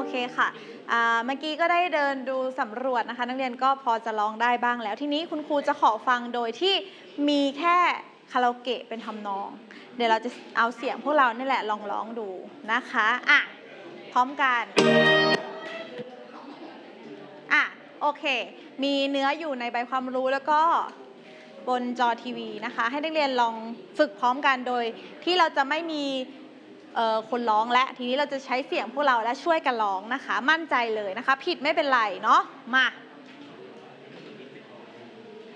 เคค่ะเมื่อกี้ก็ได้เดินดูสำรวจนะคะนักเรียนก็พอจะร้องได้บ้างแล้วทีนี้คุณครูจะขอฟังโดยที่มีแค่คาราโอเกะเป็นทำนองเดี๋ยวเราจะเอาเสียงพวกเรานี่แหละลองร้องดูนะคะพร้อมกันโอเคมีเนื้ออยู่ในใบความรู้แล้วก็บนจอทีวีนะคะให้นักเรียนลองฝึกพร้อมกันโดยที่เราจะไม่มีคนร้องและทีนี้เราจะใช้เสียงพวกเราและช่วยกันร้องนะคะมั่นใจเลยนะคะผิดไม่เป็นไรเนาะมา